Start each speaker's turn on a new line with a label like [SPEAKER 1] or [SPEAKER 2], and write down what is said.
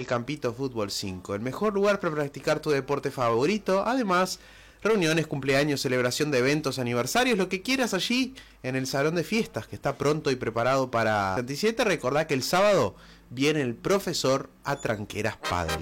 [SPEAKER 1] el Campito Fútbol 5, el mejor lugar para practicar tu deporte favorito. Además, reuniones, cumpleaños, celebración de eventos, aniversarios, lo que quieras allí en el salón de fiestas que está pronto y preparado para 27. Recordá que el sábado viene el profesor a Tranqueras Padel.